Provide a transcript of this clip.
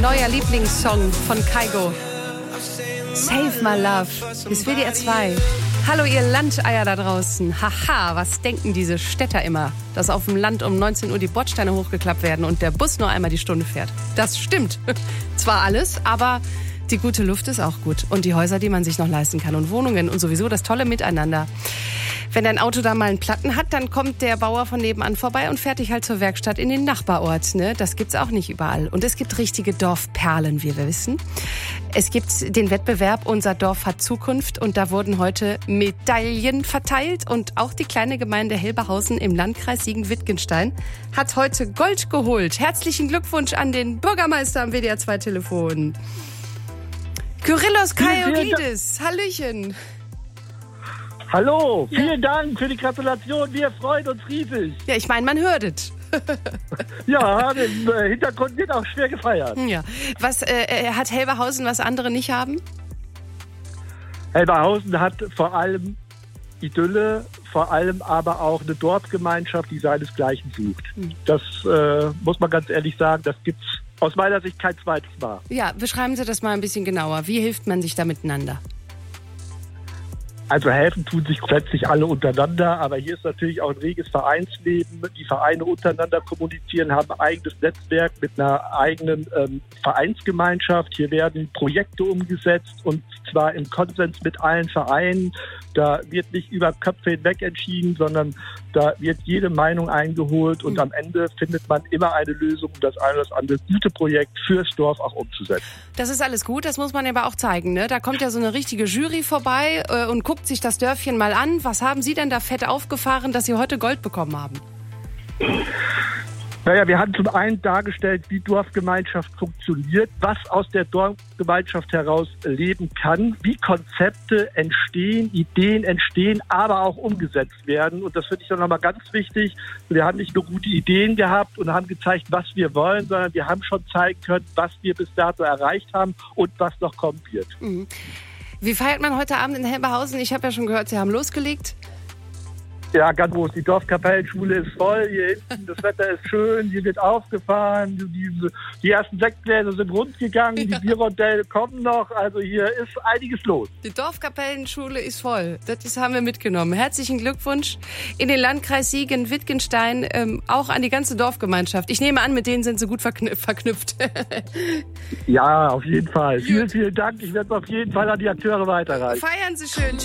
neuer Lieblingssong von Kygo. Save My Love. Bis WDR 2. Hallo ihr Landeier da draußen. Haha, was denken diese Städter immer? Dass auf dem Land um 19 Uhr die Bordsteine hochgeklappt werden und der Bus nur einmal die Stunde fährt. Das stimmt. Zwar alles, aber die gute Luft ist auch gut. Und die Häuser, die man sich noch leisten kann. Und Wohnungen und sowieso das tolle Miteinander. Wenn dein Auto da mal einen Platten hat, dann kommt der Bauer von nebenan vorbei und fährt dich halt zur Werkstatt in den Nachbarort. Ne? Das gibt's auch nicht überall. Und es gibt richtige Dorfperlen, wie wir wissen. Es gibt den Wettbewerb Unser Dorf hat Zukunft. Und da wurden heute Medaillen verteilt. Und auch die kleine Gemeinde Helberhausen im Landkreis Siegen-Wittgenstein hat heute Gold geholt. Herzlichen Glückwunsch an den Bürgermeister am WDR 2 Telefon. Kyrillos Kaioglidis. Hallöchen. Hallo, vielen Dank für die Gratulation. Wir freuen uns riesig. Ja, ich meine, man hört es. Ja, im Hintergrund wird auch schwer gefeiert. Ja. Was hat Helberhausen, was andere nicht haben? Helberhausen hat vor allem Idylle, vor allem aber auch eine Dorfgemeinschaft, die seinesgleichen sucht. Das muss man ganz ehrlich sagen, das gibt's aus meiner Sicht kein zweites Mal. Ja, beschreiben Sie das mal ein bisschen genauer. Wie hilft man sich da miteinander? Also helfen tun sich grundsätzlich alle untereinander, aber hier ist natürlich auch ein reges Vereinsleben. Die Vereine untereinander kommunizieren, haben ein eigenes Netzwerk mit einer eigenen Vereinsgemeinschaft. Hier werden Projekte umgesetzt und zwar im Konsens mit allen Vereinen. Da wird nicht über Köpfe hinweg entschieden, sondern da wird jede Meinung eingeholt und am Ende findet man immer eine Lösung, um das eine oder das andere gute Projekt fürs Dorf auch umzusetzen. Das ist alles gut, das muss man aber auch zeigen. Ne? Da kommt ja so eine richtige Jury vorbei und guckt sich das Dörfchen mal an. Was haben Sie denn da fett aufgefahren, dass Sie heute Gold bekommen haben? Naja, wir haben zum einen dargestellt, wie Dorfgemeinschaft funktioniert, was aus der Dorfgemeinschaft heraus leben kann, wie Konzepte entstehen, Ideen entstehen, aber auch umgesetzt werden. Und das finde ich dann nochmal ganz wichtig. Wir haben nicht nur gute Ideen gehabt und haben gezeigt, was wir wollen, sondern wir haben schon zeigen können, was wir bis dato erreicht haben und was noch kommen wird. Mhm. Wie feiert man heute Abend in Helberhausen? Ich habe ja schon gehört, Sie haben losgelegt. Ja, ganz groß. Die Dorfkapellenschule ist voll hier hinten. Das Wetter ist schön. Hier wird aufgefahren. Die ersten Sektgläser sind rund gegangen. Die Bierrondelle kommen noch. Also hier ist einiges los. Die Dorfkapellenschule ist voll. Das haben wir mitgenommen. Herzlichen Glückwunsch in den Landkreis Siegen-Wittgenstein, auch an die ganze Dorfgemeinschaft. Ich nehme an, mit denen sind Sie gut verknüpft. Ja, auf jeden Fall. Vielen, vielen Dank. Ich werde es auf jeden Fall an die Akteure weiterreichen. Feiern Sie schön. Tschüss.